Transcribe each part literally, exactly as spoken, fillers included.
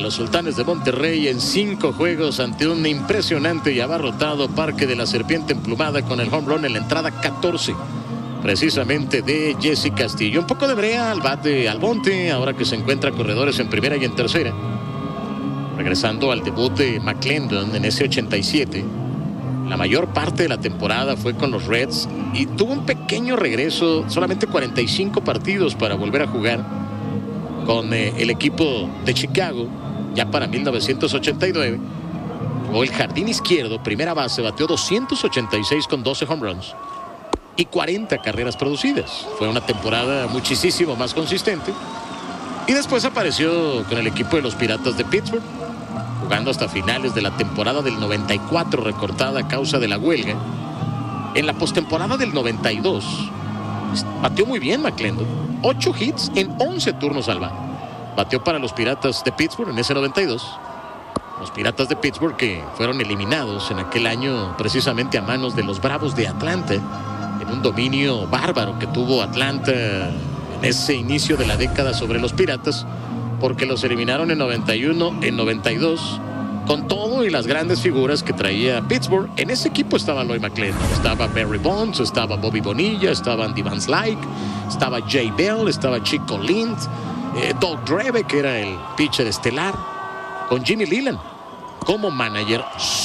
los Sultanes de Monterrey en cinco juegos ante un impresionante y abarrotado Parque de la Serpiente Emplumada con el home run en la entrada catorce, precisamente de Jesse Castillo. Un poco de brea al bat de Almonte, ahora que se encuentra corredores en primera y en tercera. Regresando al debut de McClendon en ese ochenta y siete. La mayor parte de la temporada fue con los Reds y tuvo un pequeño regreso, solamente cuarenta y cinco partidos para volver a jugar con eh, el equipo de Chicago, ya para mil novecientos ochenta y nueve. Jugó el jardín izquierdo, primera base, bateó doscientos ochenta y seis con doce home runs y cuarenta carreras producidas. Fue una temporada muchísimo más consistente. Y después apareció con el equipo de los Piratas de Pittsburgh, jugando hasta finales de la temporada del noventa y cuatro, recortada a causa de la huelga. En la postemporada del noventa y dos, bateó muy bien McClendon. ocho hits en once turnos al bat. Bateó para los Piratas de Pittsburgh en ese noventa y dos. Los Piratas de Pittsburgh que fueron eliminados en aquel año precisamente a manos de los Bravos de Atlanta, en un dominio bárbaro que tuvo Atlanta en ese inicio de la década sobre los Piratas, porque los eliminaron en noventa y uno, en noventa y dos, con todo y las grandes figuras que traía Pittsburgh. En ese equipo estaba Lloyd McClendon, estaba Barry Bonds, estaba Bobby Bonilla, estaba Andy Van Slyke, estaba Jay Bell, estaba Chico Lind, eh, Doug Dreve, que era el pitcher estelar, con Jimmy Leland como manager.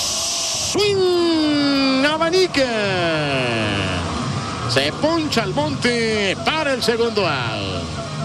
Swing, abanica, se poncha al monte para el segundo out.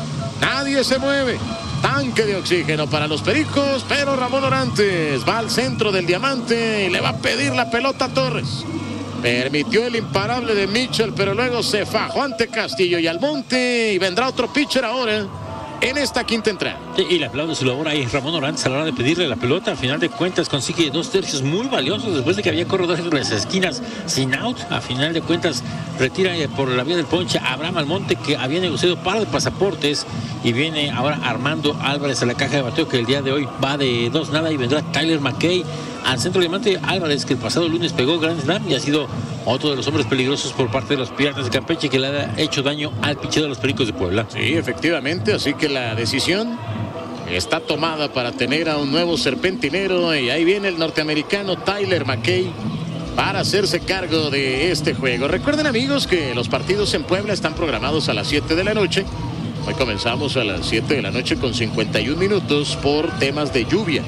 Nadie se mueve. Tanque de oxígeno para los Pericos, pero Ramón Orantes va al centro del diamante y le va a pedir la pelota a Torres. Permitió el imparable de Mitchell, pero luego se fajó ante Castillo y Almonte, y vendrá otro pitcher ahora en esta quinta entrada. Sí, y le aplaudo su labor ahí Ramón Orantes a la hora de pedirle la pelota. Al final de cuentas consigue dos tercios muy valiosos después de que había corredores en las esquinas sin out. A final de cuentas retira por la vía del ponche a Abraham Almonte, que había negociado par de pasaportes, y viene ahora Armando Álvarez a la caja de bateo, que el día de hoy va de dos nada, y vendrá Tyler McKay al centro diamante. Álvarez, que el pasado lunes pegó Grand Slam y ha sido otro de los hombres peligrosos por parte de los Piratas de Campeche, que le ha hecho daño al picheo de los Pericos de Puebla. Sí, efectivamente, así que la decisión está tomada para tener a un nuevo serpentinero, y ahí viene el norteamericano Tyler McKay para hacerse cargo de este juego. Recuerden, amigos, que los partidos en Puebla están programados a las siete de la noche. Hoy comenzamos a las siete de la noche con cincuenta y un minutos por temas de lluvia,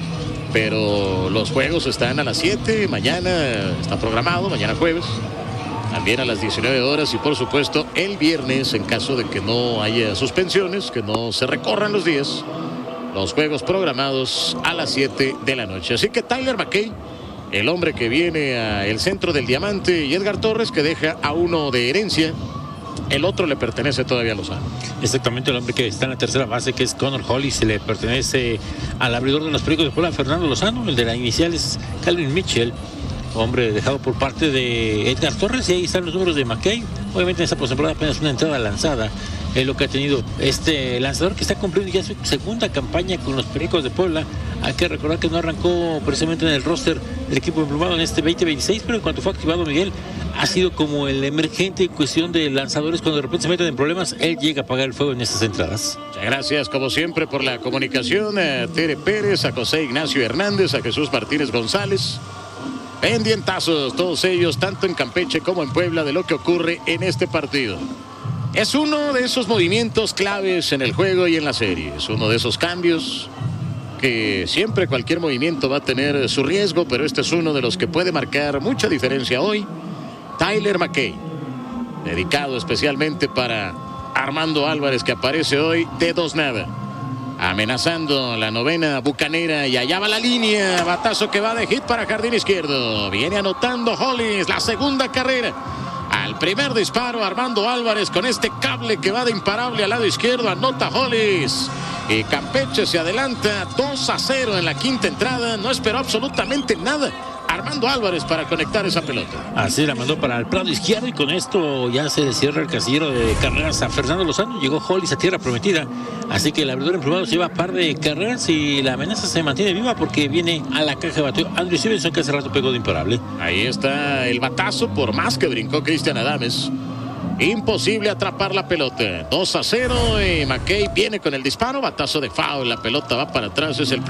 pero los juegos están a las siete. Mañana está programado, mañana jueves, también a las diecinueve horas, y por supuesto el viernes, en caso de que no haya suspensiones, que no se recorran los días, los juegos programados a las siete de la noche. Así que Tyler McKay, el hombre que viene al centro del diamante, y Edgar Torres, que deja a uno de herencia. El otro le pertenece todavía a Lozano. Exactamente, el hombre que está en la tercera base, que es Connor Holly, se le pertenece al abridor de los Pericos de Puebla, Fernando Lozano. El de la inicial es Calvin Mitchell, hombre dejado por parte de Edgar Torres, y ahí están los números de McKay. Obviamente en esta postemporada apenas una entrada lanzada es lo que ha tenido este lanzador, que está cumpliendo ya su segunda campaña con los Pericos de Puebla. Hay que recordar que no arrancó precisamente en el roster del equipo emplumado en este veinte veintiséis, pero en cuanto fue activado Miguel, ha sido como el emergente en cuestión de lanzadores. Cuando de repente se meten en problemas, él llega a apagar el fuego en estas entradas. Muchas gracias, como siempre, por la comunicación a Tere Pérez, a José Ignacio Hernández, a Jesús Martínez González. Pendientazos todos ellos, tanto en Campeche como en Puebla, de lo que ocurre en este partido. Es uno de esos movimientos claves en el juego y en la serie. Es uno de esos cambios que siempre cualquier movimiento va a tener su riesgo, pero este es uno de los que puede marcar mucha diferencia hoy. Tyler McKay, dedicado especialmente para Armando Álvarez, que aparece hoy de dos nada, amenazando la novena bucanera, y allá va la línea, batazo que va de hit para jardín izquierdo. Viene anotando Hollis la segunda carrera. Al primer disparo, Armando Álvarez con este cable que va de imparable al lado izquierdo, anota Hollis. Y Campeche se adelanta dos a cero en la quinta entrada. No esperó absolutamente nada Armando Álvarez para conectar esa pelota. Así la mandó para el plano izquierdo, y con esto ya se cierra el casillero de carreras a Fernando Lozano. Llegó Hollis a tierra prometida, así que el abridor emplumado se lleva par de carreras y la amenaza se mantiene viva, porque viene a la caja de bateo Andrew Stevenson, que hace rato pegó de imparable. Ahí está el batazo, por más que brincó Cristian Adames. Imposible atrapar la pelota. dos a cero, y McKay viene con el disparo, batazo de foul, la pelota va para atrás, es el